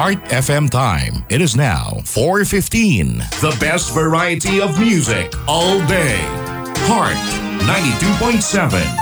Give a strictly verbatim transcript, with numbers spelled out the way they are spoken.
Heart F M time. It is now four fifteen. The best variety of music all day. Heart ninety-two point seven.